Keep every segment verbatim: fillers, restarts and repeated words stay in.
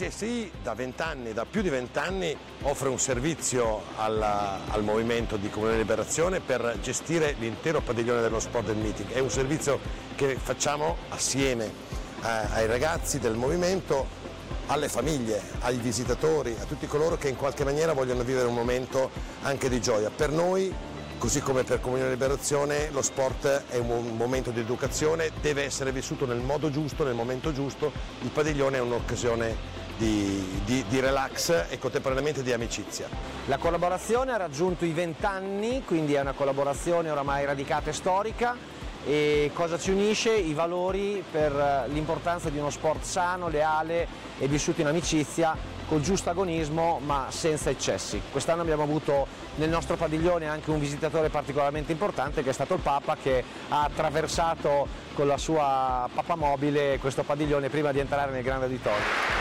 C S I da vent'anni, da più di vent'anni, offre un servizio alla, al movimento di Comunione e Liberazione per gestire l'intero padiglione dello sport del meeting. È un servizio che facciamo assieme eh, ai ragazzi del movimento, alle famiglie, ai visitatori, a tutti coloro che in qualche maniera vogliono vivere un momento anche di gioia. Per noi, così come per Comunione e Liberazione, lo sport è un momento di educazione, deve essere vissuto nel modo giusto, nel momento giusto. Il padiglione è un'occasione di, di, di relax e contemporaneamente di amicizia. La collaborazione ha raggiunto i vent'anni, quindi è una collaborazione oramai radicata e storica. E cosa ci unisce? I valori per l'importanza di uno sport sano, leale e vissuto in amicizia, col giusto agonismo ma senza eccessi. Quest'anno abbiamo avuto nel nostro padiglione anche un visitatore particolarmente importante che è stato il Papa, che ha attraversato con la sua papamobile questo padiglione prima di entrare nel grande auditorio.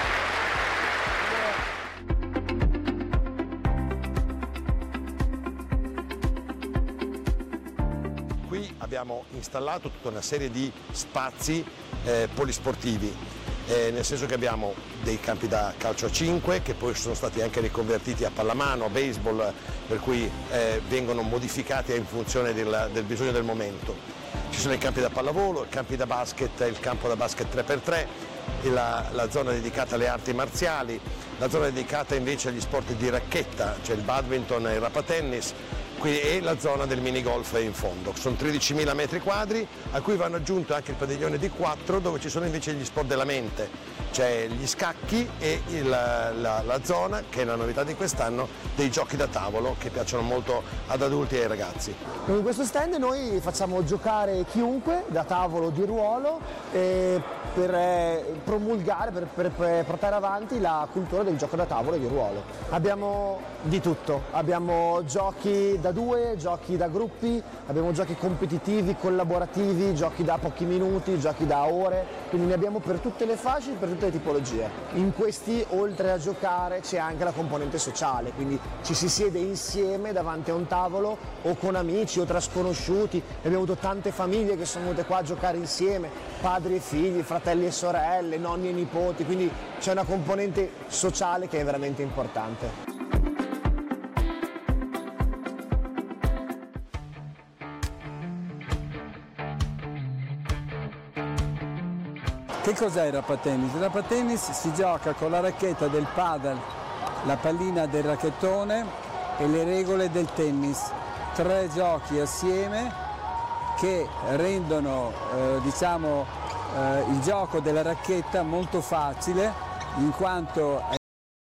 Qui abbiamo installato tutta una serie di spazi eh, polisportivi, eh, nel senso che abbiamo dei campi da calcio a cinque che poi sono stati anche riconvertiti a pallamano, a baseball, per cui eh, vengono modificati in funzione del, del bisogno del momento. Ci sono i campi da pallavolo, i campi da basket, il campo da basket tre per tre, la, la zona dedicata alle arti marziali, la zona dedicata invece agli sport di racchetta, cioè il badminton e il rapatennis, e la zona del minigolf in fondo. Sono tredicimila metri quadri a cui vanno aggiunto anche il padiglione D quattro dove ci sono invece gli sport della mente, cioè gli scacchi e il, la, la zona, che è la novità di quest'anno, dei giochi da tavolo che piacciono molto ad adulti e ai ragazzi. In questo stand noi facciamo giocare chiunque da tavolo di ruolo eh, per eh, promulgare, per, per, per portare avanti la cultura del gioco da tavolo e di ruolo. Abbiamo di tutto, abbiamo giochi da due, giochi da gruppi, abbiamo giochi competitivi, collaborativi, giochi da pochi minuti, giochi da ore, quindi ne abbiamo per tutte le fasce, per tutte le tipologie. In questi, oltre a giocare, c'è anche la componente sociale, quindi ci si siede insieme davanti a un tavolo o con amici o tra sconosciuti. Abbiamo avuto tante famiglie che sono venute qua a giocare insieme, padri e figli, fratelli e sorelle, nonni e nipoti, quindi c'è una componente sociale che è veramente importante. Che cos'è il rapatennis? Il rapatennis si gioca con la racchetta del padel, la pallina del racchettone e le regole del tennis. Tre giochi assieme che rendono eh, diciamo, eh, il gioco della racchetta molto facile, in quanto